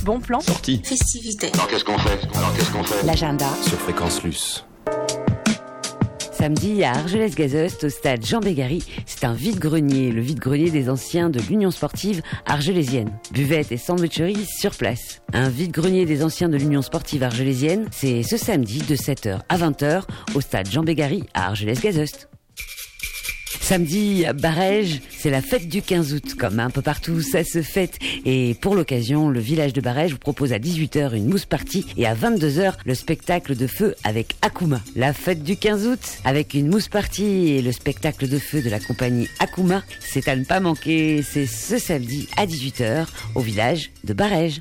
Bon plan. Sortie. Festivité. Alors qu'est-ce qu'on fait L'agenda. Sur Fréquence Luce. Samedi, à Argelès-Gazost, au stade Jean Bégary, c'est un vide-grenier, le vide-grenier des anciens de l'Union sportive argelésienne. Buvette et sandwicherie sur place. Un vide-grenier des anciens de l'Union sportive argelésienne, c'est ce samedi de 7h à 20h au stade Jean Bégary à Argelès-Gazost. Samedi, à Barèges, c'est la fête du 15 août. Comme un peu partout, ça se fête. Et pour l'occasion, le village de Barèges vous propose à 18h une mousse party et à 22h le spectacle de feu avec Akuma. La fête du 15 août, avec une mousse party et le spectacle de feu de la compagnie Akuma, c'est à ne pas manquer. C'est ce samedi à 18h au village de Barèges.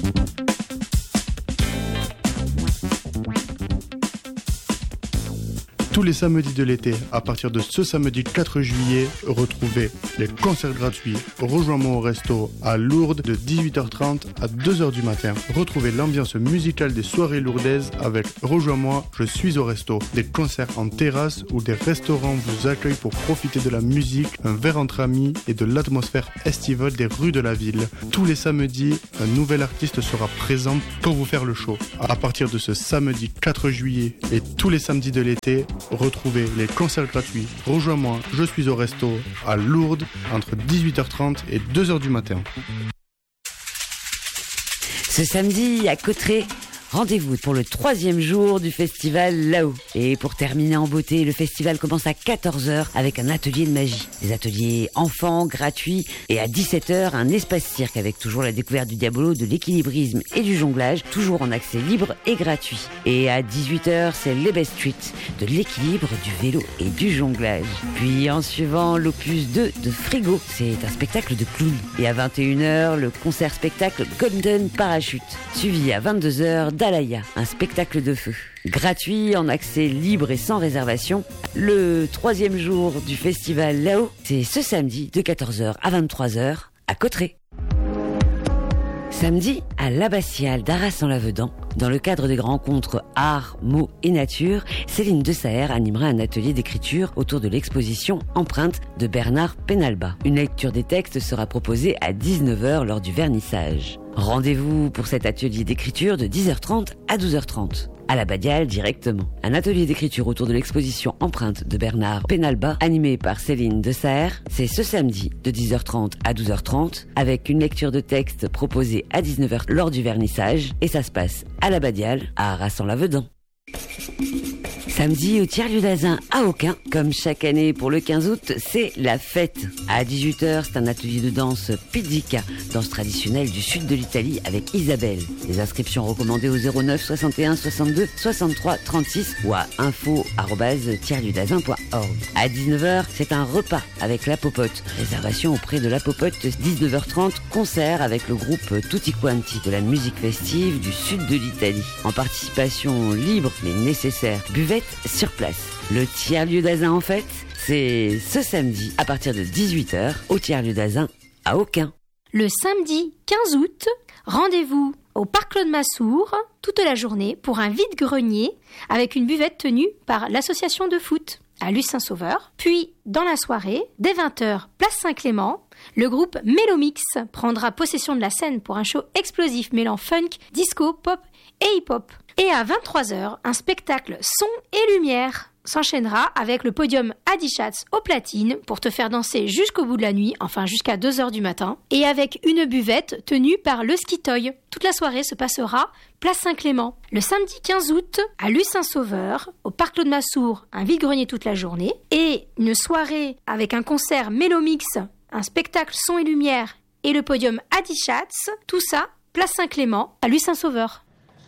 Tous les samedis de l'été, à partir de ce samedi 4 juillet, retrouvez les concerts gratuits. Rejoins-moi au resto à Lourdes de 18h30 à 2h du matin. Retrouvez l'ambiance musicale des soirées lourdaises avec Rejoins-moi, je suis au resto. Des concerts en terrasse où des restaurants vous accueillent pour profiter de la musique, un verre entre amis et de l'atmosphère estivale des rues de la ville. Tous les samedis, un nouvel artiste sera présent pour vous faire le show. À partir de ce samedi 4 juillet et tous les samedis de l'été, retrouvez les concerts gratuits. Rejoins-moi, je suis au resto à Lourdes entre 18h30 et 2h du matin. Ce samedi, à Cauterets, rendez-vous pour le 3e jour du festival là-haut. Et pour terminer en beauté, le festival commence à 14h avec un atelier de magie. Des ateliers enfants, gratuits. Et à 17h, un espace cirque avec toujours la découverte du diabolo, de l'équilibrisme et du jonglage, toujours en accès libre et gratuit. Et à 18h, c'est l'Ebay Street, de l'équilibre, du vélo et du jonglage. Puis en suivant, l'opus 2 de Frigo, c'est un spectacle de clown. Et à 21h, le concert-spectacle Golden Parachute. Suivi à 22h, Dalaya, un spectacle de feu. Gratuit, en accès libre et sans réservation. Le 3e jour du festival là-haut, c'est ce samedi de 14h à 23h à Cauterets. Samedi, à l'Abbatiale d'Arras-en-Lavedan, dans le cadre des rencontres Art, Mots et Nature, Céline Desaer animera un atelier d'écriture autour de l'exposition Empreinte de Bernard Penalba. Une lecture des textes sera proposée à 19h lors du vernissage. Rendez-vous pour cet atelier d'écriture de 10h30 à 12h30. À la Badiale directement. Un atelier d'écriture autour de l'exposition Empreinte de Bernard Penalba, animé par Céline Desaer. C'est ce samedi de 10h30 à 12h30, avec une lecture de texte proposée à 19h lors du vernissage. Et ça se passe à la Badiale, à Arras-en-Lavedan. Samedi, au Tiers-Lieu d'Azun à Aucun, comme chaque année pour le 15 août, c'est la fête. À 18h, c'est un atelier de danse pizzica, danse traditionnelle du sud de l'Italie avec Isabelle. Les inscriptions recommandées au 09 61 62 63 36 ou à info@tierlieuxdazun.org. À 19h, c'est un repas avec La Popote. Réservation auprès de La Popote, 19h30, concert avec le groupe Tutti Quanti de la musique festive du sud de l'Italie. En participation libre mais nécessaire. Buvette sur place. Le Tiers-Lieu d'Azun en fait, c'est ce samedi à partir de 18h au Tiers-Lieu d'Azun à Aucun. Le samedi 15 août, rendez-vous au Parc Claude Massour toute la journée pour un vide-grenier avec une buvette tenue par l'association de foot à Luce-Saint-Sauveur. Puis, dans la soirée, dès 20h, place Saint-Clément, le groupe Mélomix prendra possession de la scène pour un show explosif mêlant funk, disco, pop et hip-hop. Et à 23h, un spectacle son et lumière s'enchaînera avec le podium Adichatz au platine pour te faire danser jusqu'au bout de la nuit, enfin jusqu'à 2h du matin, et avec une buvette tenue par le Skitoy. Toute la soirée se passera place Saint-Clément. Le samedi 15 août, à Luce-Saint-Sauveur, au Parc Claude Massour, un vide-grenier toute la journée, et une soirée avec un concert Mélomix, un spectacle son et lumière, et le podium Adichatz, tout ça, place Saint-Clément, à Luce-Saint-Sauveur.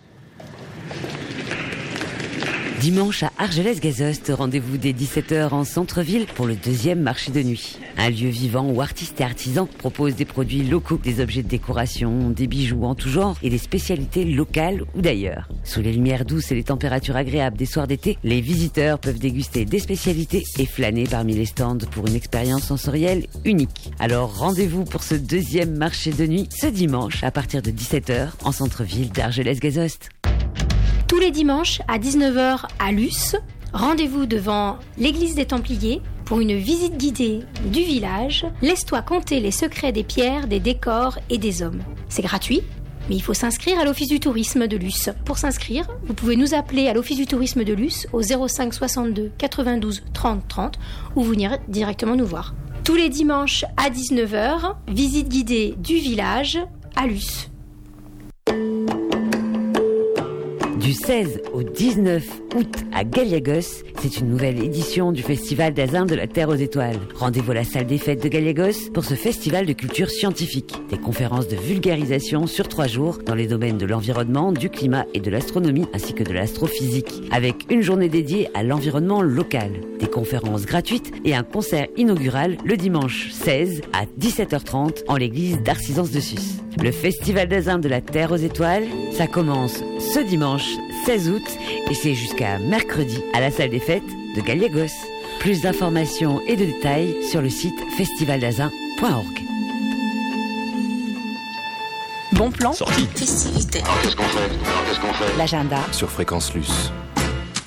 Dimanche à Argelès-Gazost, rendez-vous dès 17h en centre-ville pour le 2e marché de nuit. Un lieu vivant où artistes et artisans proposent des produits locaux, des objets de décoration, des bijoux en tout genre et des spécialités locales ou d'ailleurs. Sous les lumières douces et les températures agréables des soirs d'été, les visiteurs peuvent déguster des spécialités et flâner parmi les stands pour une expérience sensorielle unique. Alors rendez-vous pour ce 2e marché de nuit ce dimanche à partir de 17h en centre-ville d'Argelès-Gazost. Tous les dimanches à 19h à Luce, rendez-vous devant l'église des Templiers pour une visite guidée du village. Laisse-toi conter les secrets des pierres, des décors et des hommes. C'est gratuit Mais il faut s'inscrire à l'Office du tourisme de Luce. Pour s'inscrire, vous pouvez nous appeler à l'Office du tourisme de Luce au 05 62 92 30 30 ou venir directement nous voir. Tous les dimanches à 19h, visite guidée du village à Luce. Du 16 au 19 août à Galliagos, c'est une nouvelle édition du Festival d'Azin de la Terre aux Étoiles. Rendez-vous à la salle des fêtes de Galliagos pour ce festival de culture scientifique. Des conférences de vulgarisation sur 3 jours dans les domaines de l'environnement, du climat et de l'astronomie ainsi que de l'astrophysique, avec une journée dédiée à l'environnement local. Des conférences gratuites et un concert inaugural le dimanche 16 à 17h30 en l'église d'Arcisans-de-Sus. Le Festival d'Azin de la Terre aux Étoiles, ça commence ce dimanche 16 août et c'est jusqu'à mercredi à la salle des fêtes de Galliagos. Plus d'informations et de détails sur le site festivaldazin.org. Bon plan. Sortie. Festivité. Alors qu'est-ce qu'on fait L'agenda sur Fréquence Luce.